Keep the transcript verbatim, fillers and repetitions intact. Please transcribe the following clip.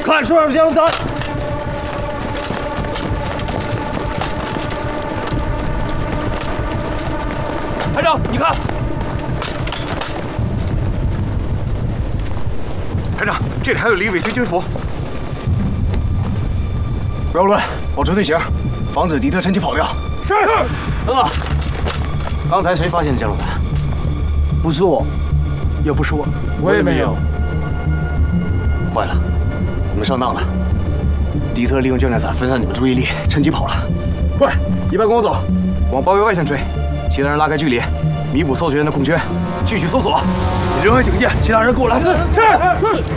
看树上的降落伞。排长，你看。排长，这里还有李尾随军服。不要乱，保持队形，防止敌特趁机跑掉。是。等等，刚才谁发现的降落伞？不是我，也不是我，我也没有。坏了，你们上当了。敌特利用降落伞分散你们注意力，趁机跑了。快，一班跟我走，往包围外线追，其他人拉开距离，弥补搜救员的空缺，继续搜索。人为警戒，其他人跟我来。是是。